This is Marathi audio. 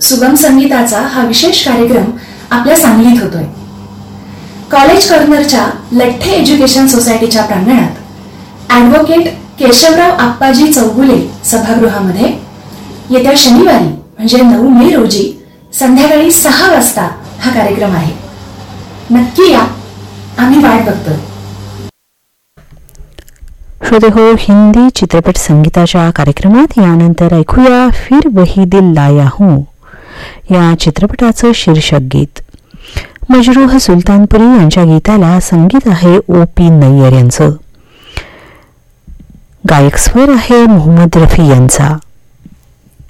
सुगम संगीताचा हा विशेष कार्यक्रम आपल्या सांगलीत होतोय. कॉलेज कॉर्नरच्या लठ्ठे एज्युकेशन सोसायटीच्या प्रांगणात ॲडव्होकेट केशवराव आप्पाजी चौगुले सभागृहामध्ये येत्या शनिवारी म्हणजे 9 मे रोजी संध्याकाळी 6 वाजता हा कार्यक्रम आहे. नक्की या, आम्ही वाट बघतोय. श्रोते हो, हिंदी चित्रपट संगीताच्या कार्यक्रमात यानंतर ऐकूया फिर वही दिल लाया हूं या चित्रपटाचं शीर्षक गीत. मजरूह सुलतानपुरी यांच्या गीताला संगीत आहे O.P. नय्यर यांचं. गायक स्वर आहे मोहम्मद रफी यांचा.